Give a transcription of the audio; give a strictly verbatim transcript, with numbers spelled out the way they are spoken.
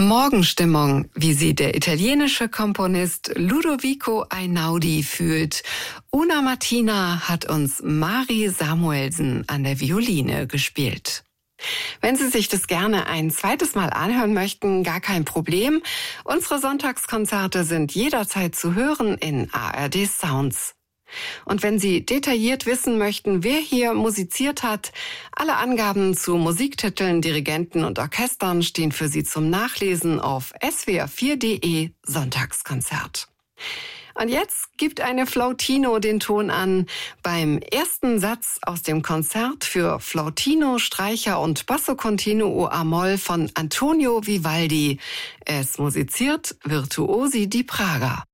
Morgenstimmung, wie sie der italienische Komponist Ludovico Einaudi fühlt. Una Martina hat uns Mari Samuelsen an der Violine gespielt. Wenn Sie sich das gerne ein zweites Mal anhören möchten, gar kein Problem. Unsere Sonntagskonzerte sind jederzeit zu hören in A R D Sounds. Und wenn Sie detailliert wissen möchten, wer hier musiziert hat, alle Angaben zu Musiktiteln, Dirigenten und Orchestern stehen für Sie zum Nachlesen auf s w r vier punkt d e Sonntagskonzert. Und jetzt gibt eine Flautino den Ton an beim ersten Satz aus dem Konzert für Flautino, Streicher und Basso Continuo a-Moll von Antonio Vivaldi. Es musiziert Virtuosi di Praga.